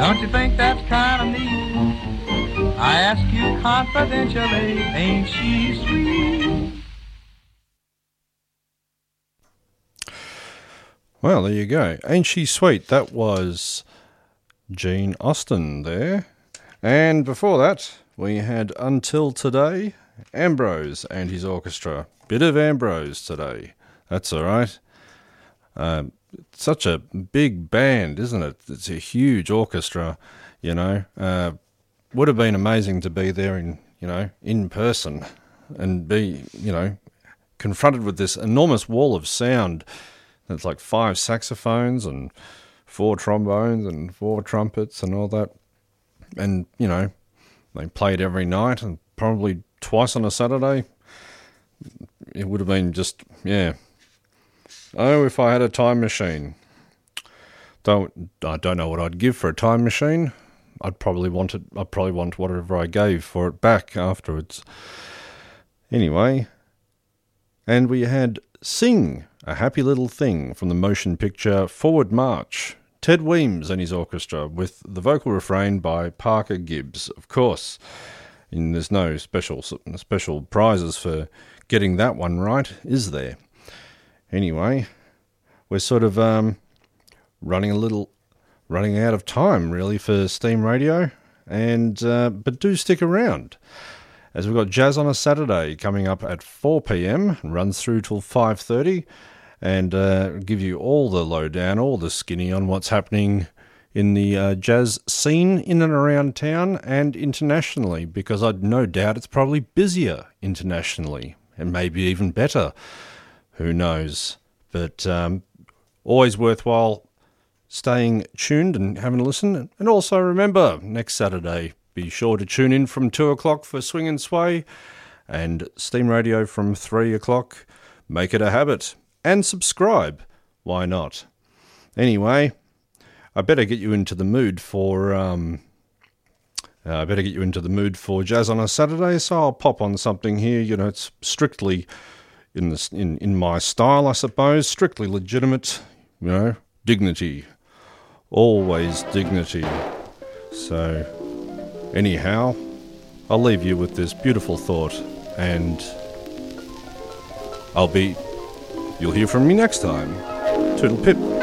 Don't you think that's kind of neat? I ask you confidentially, ain't she sweet? Well, there you go. Ain't she sweet? That was Gene Austin there. And before that, we had Until Today, Ambrose and his orchestra. Bit of Ambrose today. That's all right. Such a big band, isn't it? It's a huge orchestra, you know. Would have been amazing to be there in person and be, confronted with this enormous wall of sound. It's like 5 saxophones and 4 trombones and 4 trumpets and all that. And, they played every night and probably twice on a Saturday. It would have been just, yeah. Oh, if I had a time machine. I don't know what I'd give for a time machine. I'd probably want whatever I gave for it back afterwards. Anyway, and we had Sing, A Happy Little Thing from the motion picture Forward March. Ted Weems and his orchestra with the vocal refrain by Parker Gibbs, of course. And there's no special prizes for getting that one right, is there? Anyway, we're sort of running out of time, really, for Steam Radio, but do stick around, as we've got Jazz on a Saturday coming up at 4 p.m, runs through till 5:30, and give you all the lowdown, all the skinny on what's happening in the jazz scene in and around town and internationally, because I'd no doubt it's probably busier internationally, and maybe even better. Who knows? But always worthwhile staying tuned and having a listen. And also remember, next Saturday, be sure to tune in from 2 o'clock for Swing and Sway, and Steam Radio from 3 o'clock. Make it a habit. And subscribe. Why not? Anyway, I better get you into the mood for Jazz on a Saturday, so I'll pop on something here. It's strictly in my style, I suppose. Strictly legitimate, dignity. Always dignity. So, anyhow, I'll leave you with this beautiful thought, and you'll hear from me next time. Toodle pip.